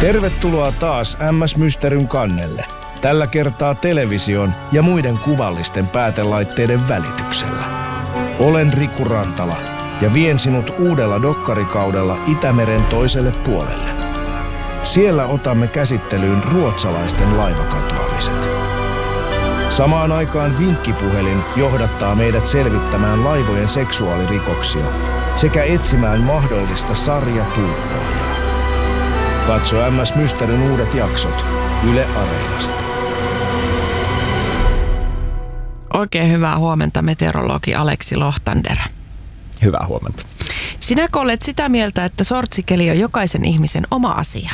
Tervetuloa taas MS Mysteryn kannelle. Tällä kertaa television ja muiden kuvallisten päätelaitteiden välityksellä. Olen Riku Rantala ja vien sinut uudella dokkarikaudella Itämeren toiselle puolelle. Siellä otamme käsittelyyn ruotsalaisten laivakatoamiset. Samaan aikaan vinkkipuhelin johdattaa meidät selvittämään laivojen seksuaalirikoksia sekä etsimään mahdollista sarjatulppaajaa. Katso MS Mysteryn uudet jaksot Yle Areenasta. Oikein hyvää huomenta, meteorologi Aleksi Lohtander. Hyvää huomenta. Sinäkö olet sitä mieltä, että sortsikeli on jokaisen ihmisen oma asia?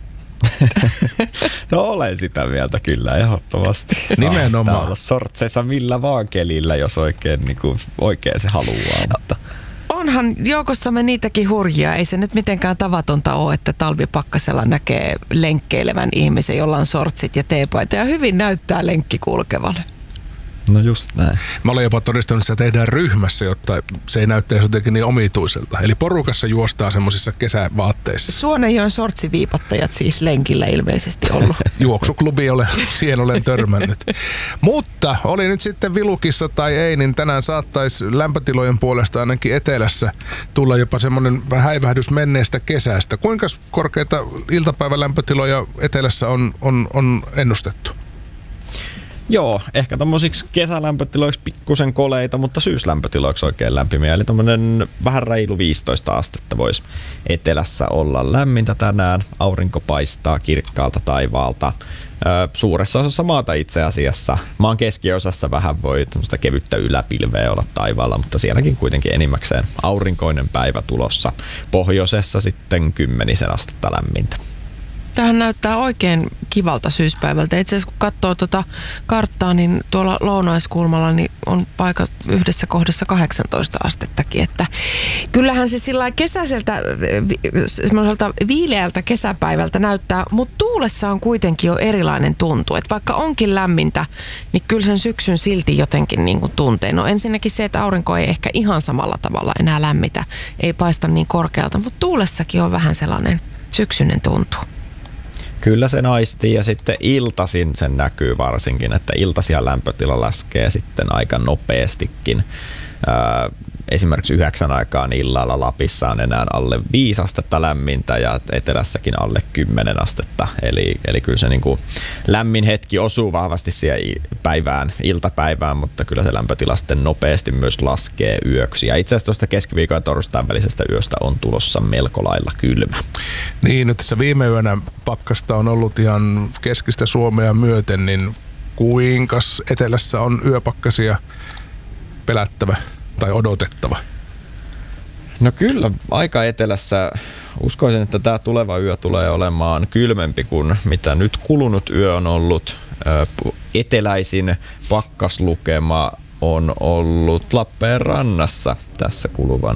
No olen sitä mieltä kyllä, ehdottomasti. Nimenomaan. Olla sortseissa millä vaan kelillä, jos oikein se haluaa. Mutta Onhan joukossamme niitäkin hurjia. Ei se nyt mitenkään tavatonta ole, että talvipakkasella näkee lenkkeilevän ihmisen, jolla on sortsit ja teepaita. Ja hyvin näyttää lenkki kulkevan. no just näin. Mä olen jopa todistanut, että se tehdään ryhmässä, jotta se ei näyttäisi jotenkin niin omituiselta. Eli porukassa juostaan semmoisissa kesävaatteissa. Suonenjoen sortsiviipattajat siis lenkillä ilmeisesti ollut. Juoksuklubi siihen olen törmännyt. Mutta oli nyt sitten vilukissa tai ei, niin tänään saattaisi lämpötilojen puolesta ainakin etelässä tulla jopa semmoinen häivähdys menneestä kesästä. Kuinka korkeita iltapäivälämpötiloja etelässä on ennustettu? Joo, ehkä tommosiksi kesälämpötiloiksi pikkusen koleita, mutta syyslämpötiloiksi oikein lämpimiä. Eli tommonen vähän reilu 15 astetta voisi etelässä olla lämmintä tänään. Aurinko paistaa kirkkaalta taivaalta. Suuressa osassa maata itse asiassa. Maan keskiosassa vähän voi tämmöistä kevyttä yläpilveä olla taivaalla, mutta sielläkin kuitenkin enimmäkseen aurinkoinen päivä tulossa. Pohjoisessa sitten 10 astetta lämmintä. Tämähän näyttää oikein kivalta syyspäivältä. Itse asiassa kun katsoo tuota karttaa, niin tuolla lounaiskulmalla niin on paikka yhdessä kohdassa 18 astettakin. Että kyllähän se sillä kesäiseltä, semmoiselta viileältä kesäpäivältä näyttää, mutta tuulessa on kuitenkin jo erilainen tuntu. Että vaikka onkin lämmintä, niin kyllä sen syksyn silti jotenkin niin kuin tuntee. No ensinnäkin se, että aurinko ei ehkä ihan samalla tavalla enää lämmitä, ei paista niin korkealta, mutta tuulessakin on vähän sellainen syksyinen tuntu. Kyllä se aistii ja sitten iltaisin sen näkyy varsinkin, että iltaisia lämpötila laskee sitten aika nopeastikin. Esimerkiksi 9 aikaan illalla Lapissa on enää alle 5 astetta lämmintä ja etelässäkin alle 10 astetta. Eli kyllä se niin kuin lämmin hetki osuu vahvasti siihen iltapäivään, mutta kyllä se lämpötila sitten nopeasti myös laskee yöksi. Ja itse asiassa tuosta keskiviikon ja torstain välisestä yöstä on tulossa melko lailla kylmä. Niin, nyt tässä viime yönä pakkasta on ollut ihan keskistä Suomea myöten, niin kuinkas etelässä on yöpakkasia pelättävä tai odotettava? No kyllä, aika etelässä uskoisin, että tämä tuleva yö tulee olemaan kylmempi kuin mitä nyt kulunut yö on ollut. Eteläisin pakkaslukema on ollut Lappeenrannassa tässä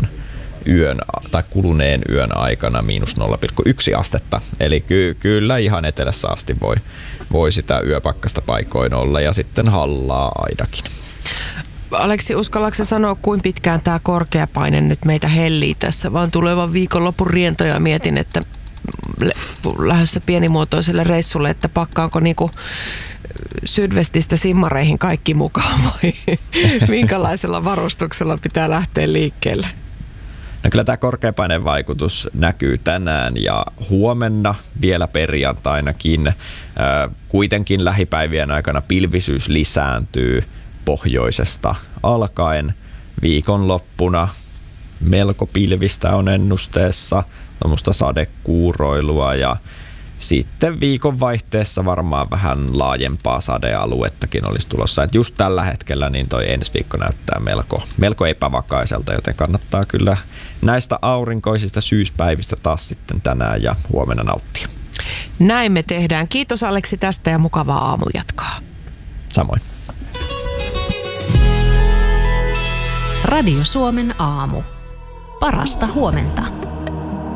kuluneen yön aikana -0,1 astetta. Eli kyllä ihan etelässä asti voi sitä yöpakkasta paikoin olla ja sitten hallaa aidakin. Aleksi, uskallatko sanoa, kuinka pitkään tämä korkeapaine nyt meitä hellii tässä, vaan tulevan viikonlopun rientoja mietin, että lähdössä pienimuotoiselle reissulle, että pakkaanko niinku Sydvestistä simmareihin kaikki mukaan vai minkälaisella varustuksella pitää lähteä liikkeelle? No kyllä tämä korkeapaineen vaikutus näkyy tänään ja huomenna vielä perjantainakin. Kuitenkin lähipäivien aikana pilvisyys lisääntyy pohjoisesta alkaen. Viikonloppuna melko pilvistä on ennusteessa, tuommoista sadekuuroilua ja sitten viikonvaihteessa varmaan vähän laajempaa sadealuettakin olisi tulossa. Et just tällä hetkellä niin toi ensi viikko näyttää melko epävakaiselta, joten kannattaa kyllä näistä aurinkoisista syyspäivistä taas sitten tänään ja huomenna nauttia. Näin me tehdään. Kiitos Aleksi tästä ja mukavaa aamujatkaa. Samoin. Radio Suomen aamu. Parasta huomenta.